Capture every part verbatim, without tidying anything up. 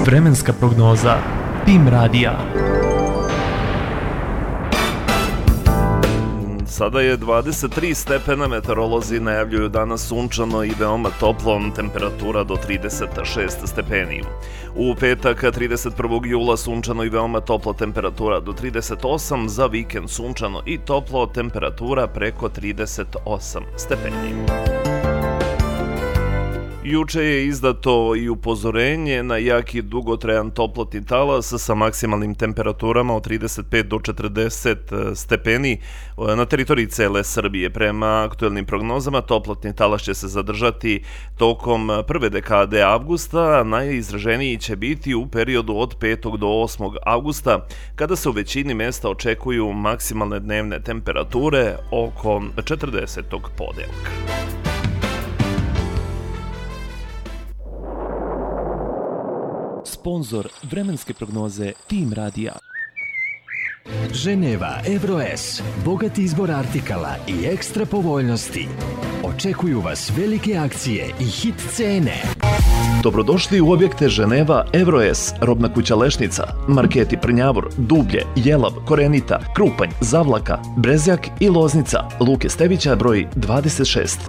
Vremenska prognoza Tim radija. Sada je dvadeset tri stepena, meteorolozi najavljuju danas sunčano i veoma toplo, temperatura do trideset šest stepeni. U petak trideset prvog jula sunčano i veoma toplo, temperatura do trideset osam, za vikend sunčano i toplo, temperatura preko trideset osam stepeni. Juče je izdato i upozorenje na jaki dugotrajan toplotni talas sa maksimalnim temperaturama od trideset pet do četrdeset stepeni na teritoriji cele Srbije. Prema aktuelnim prognozama toplotni talas će se zadržati tokom prve dekade avgusta, a najizraženiji će biti u periodu od petog do osmog avgusta, kada se u većini mesta očekuju maksimalne dnevne temperature oko četrdesetog podelka. Sponzor vremenske prognoze Tim radija. Ženeva EuroS, bogati izbor artikala i ekstra povoljnosti. Očekuju vas velike akcije i hit cene. Dobrodošli u objekte Ženeva EuroS, robna kuća Lešnica, marketi Prnjavor, Dublje, Jelav, Korenita, Krupanj, Zavlaka, Brezjak i Loznica, Luke Stevića broj dvadeset šest.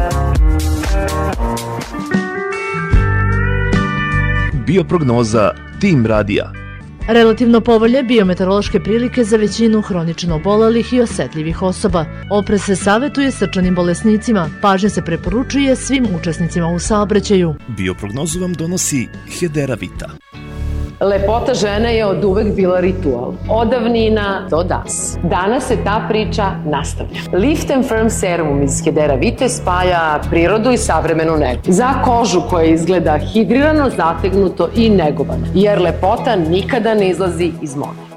Bioprognoza Tim radija. Relativno povoljne biometeorološke prilike za većinu hronično obolelih i osetljivih osoba. Oprez se savjetuje srčanim bolesnicima, pažnja se preporučuje svim učesnicima u saobraćaju. Bioprognozu vam donosi Hedera Vita. Lepota žene je od uvek bila ritual, od davnina do danas. Danas se ta priča nastavlja. Lift and Firm serumom iz Hedera Vite spaja prirodu i savremenu negu. Za kožu koja izgleda hidrirano, zategnuto i negovano, jer lepota nikada ne izlazi iz mode.